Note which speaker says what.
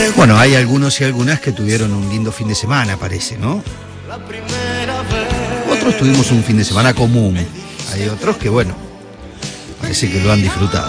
Speaker 1: Bueno, hay algunos y algunas que tuvieron un lindo fin de semana, parece, ¿no? Otros tuvimos un fin de semana común. Hay otros que, bueno, parece que lo han disfrutado.